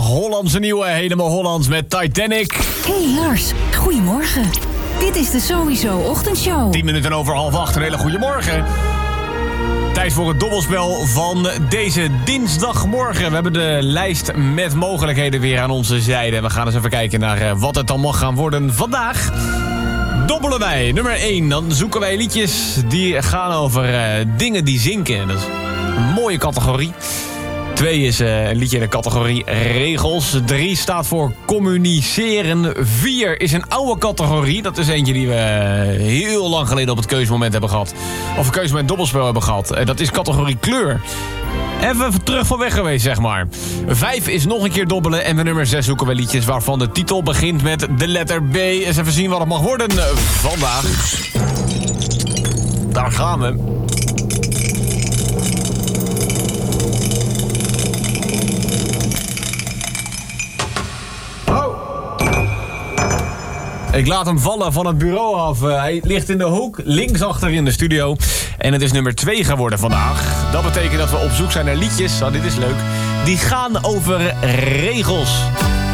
Hollandse nieuwe, helemaal Hollands met Titanic. Hey Lars, goedemorgen. Dit is de Sowieso Ochtendshow. 10 minuten over 7:30, een hele goede morgen. Tijd voor het dobbelspel van deze dinsdagmorgen. We hebben de lijst met mogelijkheden weer aan onze zijde. We gaan eens even kijken naar wat het dan mag gaan worden vandaag. Dobbelen wij. Nummer 1. Dan zoeken wij liedjes die gaan over dingen die zinken. Dat is een mooie categorie. 2 is een liedje in de categorie regels. 3 staat voor communiceren. 4 is een oude categorie. Dat is eentje die we heel lang geleden op het keuzemoment hebben gehad. Of een keuzemoment dobbelspel hebben gehad. Dat is categorie kleur. Even terug van weg geweest, zeg maar. 5 is nog een keer dobbelen. En bij nummer 6 zoeken we liedjes waarvan de titel begint met de letter B. Eens even zien wat het mag worden vandaag. Daar gaan we. Ik laat hem vallen van het bureau af. Hij ligt in de hoek, linksachter in de studio. En het is nummer 2 geworden vandaag. Dat betekent dat we op zoek zijn naar liedjes, dit is leuk, die gaan over regels.